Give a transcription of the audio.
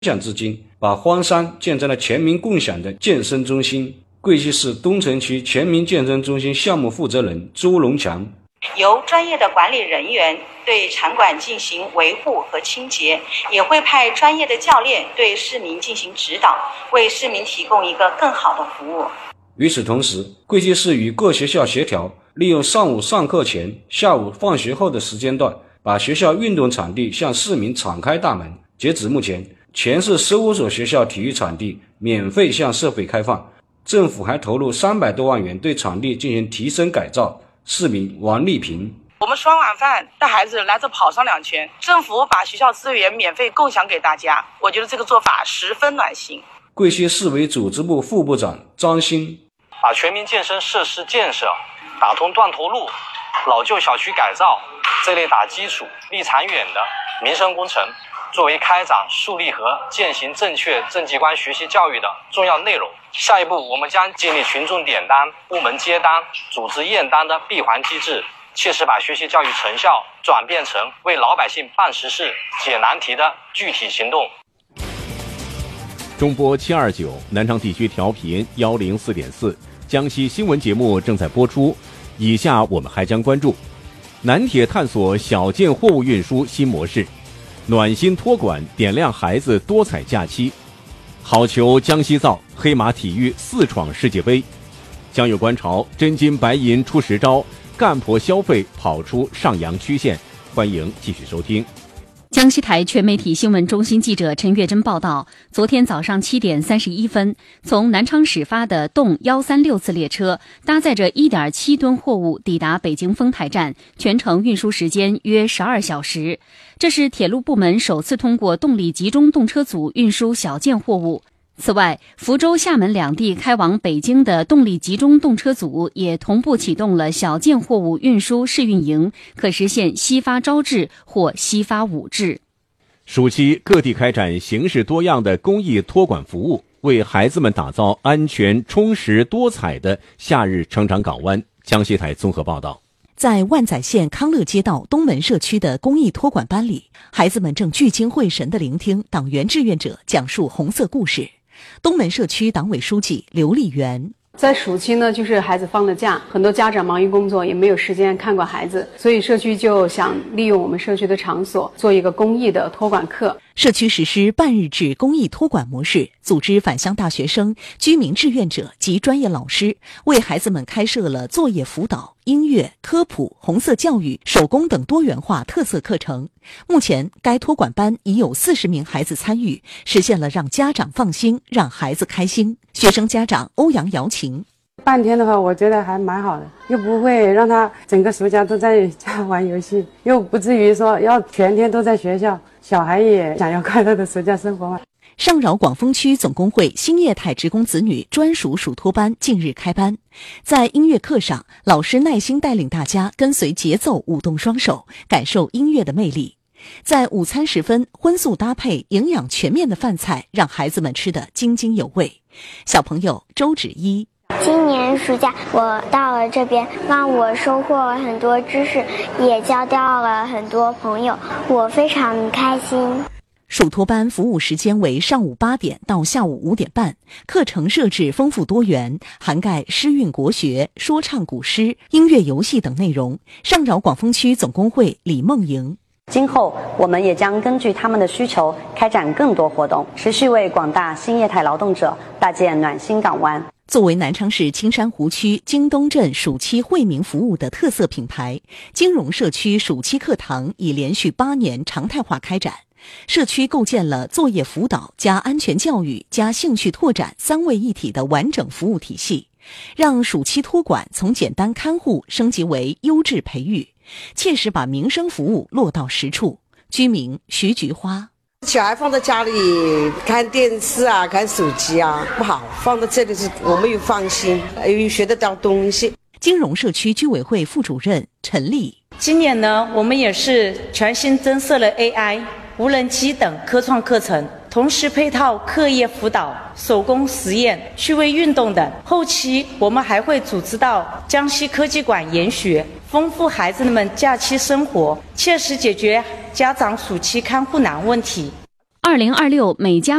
享至今，把荒山建在了全民共享的健身中心。贵溪市东城区全民健身中心项目负责人朱龙强， 由专业的管理人员对场馆进行维护和清洁，也会派专业的教练对市民进行指导，为市民提供一个更好的服务。 与此同时，贵溪市与各学校协调，利用上午上课前、下午放学后的时间段，把学校运动场地向市民敞开大门。截止目前，全市15所学校体育场地免费向社会开放，政府还投入300多万元对场地进行提升改造。市民王丽萍， 我们吃完晚饭带孩子来这跑上2圈，政府把学校资源免费共享给大家，我觉得这个做法十分暖心。 贵溪市委组织部副部长张欣， 把全民健身设施建设、打通断头路、老旧小区改造这类打基础、立长远的民生工程，作为开展、树立和践行正确政绩观学习教育的重要内容。下一步，我们将建立群众点单、部门接单、组织验单的闭环机制，切实把学习教育成效转变成为老百姓办实事、解难题的具体行动。 中波729南昌地区调频104.4，江西新闻节目正在播出。以下我们还将关注南铁探索小件货物运输新模式，暖心托管点亮孩子多彩假期，好球江西造，黑马体育4闯世界杯。江有观潮，真金白银出10招，干婆消费跑出上扬曲线。欢迎继续收听。 江西台全媒体新闻中心记者陈月珍报道，昨天早上7点31分，从南昌始发的动136次列车搭载着 1.7 吨货物抵达北京丰台站，全程运输时间约12小时。这是铁路部门首次通过动力集中动车组运输小件货物。此外，福州、厦门两地开往北京的动力集中动车组也同步启动了小件货物运输试运营，可实现西发招致或西发武制。 暑期各地开展形式多样的公益托管服务，为孩子们打造安全、充实、多彩的夏日成长港湾。江西台综合报道。 在万载县康乐街道东门社区的公益托管班里，孩子们正聚精会神地聆听党员志愿者讲述红色故事。东门社区党委书记刘丽媛， 在暑期呢，就是孩子放了假，很多家长忙于工作，也没有时间看管孩子，所以社区就想利用我们社区的场所做一个公益的托管课。 社区实施半日制公益托管模式，组织返乡大学生、居民志愿者及专业老师，为孩子们开设了作业辅导、音乐、科普、红色教育、手工等多元化特色课程。目前，该托管班已有40名孩子参与，实现了让家长放心、让孩子开心。学生家长欧阳瑶琴， 半天的话，我觉得还蛮好的，又不会让他整个暑假都在家玩游戏，又不至于说要全天都在学校，小孩也想要快乐的暑假生活嘛。 上饶广丰区总工会新业态职工子女专属暑托班近日开班，在音乐课上，老师耐心带领大家跟随节奏舞动双手，感受音乐的魅力。在午餐时分，荤素搭配、营养全面的饭菜让孩子们吃得津津有味。小朋友周芷一， 今年暑假我到了这边，让我收获了很多知识，也交到了很多朋友，我非常开心。 暑托班服务时间为上午8点到下午5点半，课程设置丰富多元，涵盖诗韵国学、说唱古诗、音乐游戏等内容。上饶广丰区总工会李梦莹， 今后我们也将根据他们的需求开展更多活动，持续为广大新业态劳动者搭建暖心港湾。 作为南昌市青山湖区京东镇暑期惠民服务的特色品牌，金融社区暑期课堂已连续8年常态化开展。社区构建了作业辅导加安全教育加兴趣拓展3位一体的完整服务体系，让暑期托管从简单看护升级为优质培育，切实把民生服务落到实处。居民徐菊花， 小孩放在家里看电视啊，看手机啊不好，放在这里是我们又放心，又学得到东西。 金融社区居委会副主任陈丽， 今年呢，我们也是全新增设了 AI、无人机等科创课程，同时配套课业辅导、手工实验、趣味运动等。后期我们还会组织到江西科技馆研学，丰富孩子们假期生活，切实解决家长暑期看护难问题。 2026美加